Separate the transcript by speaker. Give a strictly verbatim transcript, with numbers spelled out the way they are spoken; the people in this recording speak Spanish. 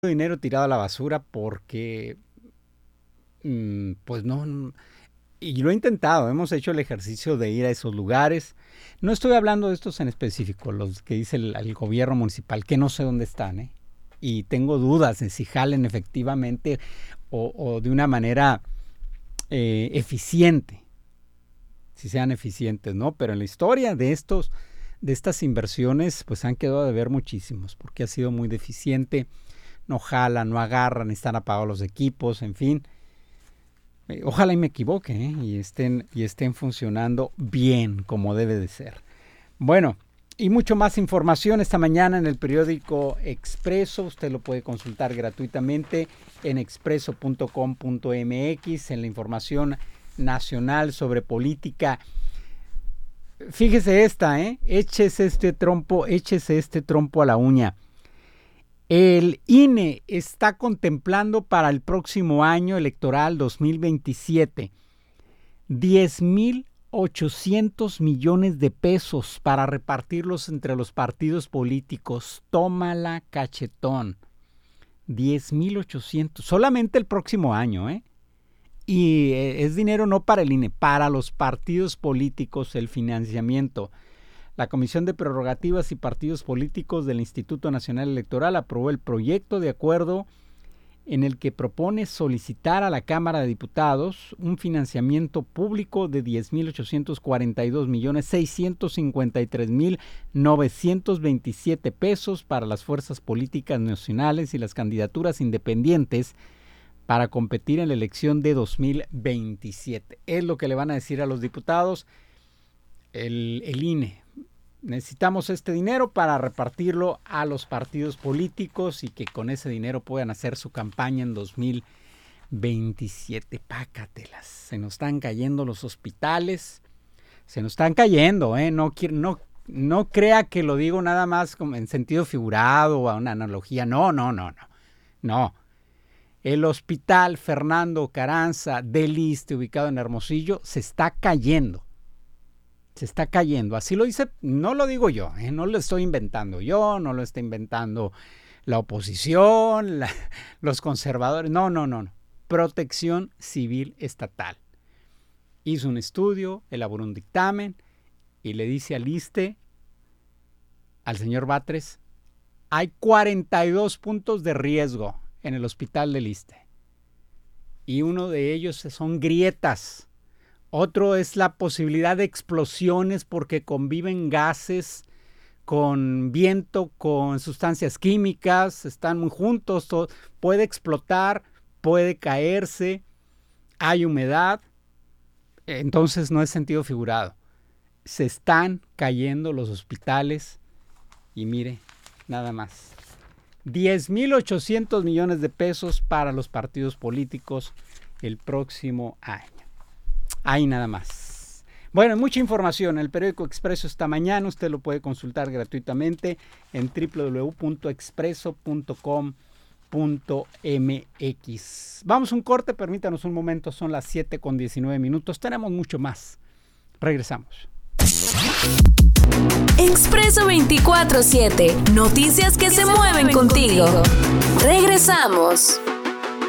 Speaker 1: dinero tirado a la basura porque, mm, pues no, y lo he intentado, hemos hecho el ejercicio de ir a esos lugares. No estoy hablando de estos en específico, los que dice el, el gobierno municipal, que no sé dónde están, ¿eh? Y tengo dudas de si jalen efectivamente o, o de una manera eh, eficiente, si sean eficientes, ¿no? Pero en la historia de estos, de estas inversiones, pues han quedado de ver muchísimos, porque ha sido muy deficiente. No jalan, no agarran, están apagados los equipos, en fin. Eh, ojalá y me equivoque, ¿eh? y, estén, y estén funcionando bien, como debe de ser. Bueno, y mucho más información esta mañana en el periódico Expreso. Usted lo puede consultar gratuitamente en expreso punto com punto m x, en la información nacional sobre política. Fíjese esta, ¿eh? Échese este trompo, échese este trompo a la uña. El I N E está contemplando para el próximo año electoral dos mil veintisiete diez mil ochocientos millones de pesos para repartirlos entre los partidos políticos. Tómala, cachetón. diez mil ochocientos. Solamente el próximo año, ¿eh? Y es dinero no para el I N E, para los partidos políticos, el financiamiento. La Comisión de Prerrogativas y Partidos Políticos del Instituto Nacional Electoral aprobó el proyecto de acuerdo en el que propone solicitar a la Cámara de Diputados un financiamiento público de diez mil ochocientos cuarenta y dos millones seiscientos cincuenta y tres mil novecientos veintisiete pesos para las fuerzas políticas nacionales y las candidaturas independientes para competir en la elección de dos mil veintisiete. Es lo que le van a decir a los diputados el, el I N E. Necesitamos este dinero para repartirlo a los partidos políticos y que con ese dinero puedan hacer su campaña en dos mil veintisiete. Pácatelas. Se nos están cayendo los hospitales. Se nos están cayendo, ¿eh? No, no, no crea que lo digo nada más como en sentido figurado o a una analogía. No, no, no, no. No. El hospital Fernando Carranza del Iste, ubicado en Hermosillo, se está cayendo. Se está cayendo. Así lo dice, no lo digo yo, ¿eh? No lo estoy inventando yo, no lo está inventando la oposición, la, los conservadores. No, no, no, no. Protección Civil Estatal. Hizo un estudio, elaboró un dictamen y le dice al Iste, al señor Batres, hay cuarenta y dos puntos de riesgo en el hospital del Iste. Y uno de ellos son grietas. Otro es la posibilidad de explosiones porque conviven gases con viento, con sustancias químicas, están muy juntos, todo, puede explotar, puede caerse, hay humedad, entonces no es sentido figurado. Se están cayendo los hospitales y mire, nada más. diez mil ochocientos millones de pesos para los partidos políticos el próximo año. Ahí nada más. Bueno, mucha información. El periódico Expreso esta mañana. Usted lo puede consultar gratuitamente en doble u doble u doble u punto expreso punto com punto m x. Vamos a un corte, permítanos un momento. Son las siete con diecinueve minutos. Tenemos mucho más. Regresamos.
Speaker 2: Expreso veinticuatro siete. Noticias que, que se, se mueven, mueven contigo. contigo. Regresamos.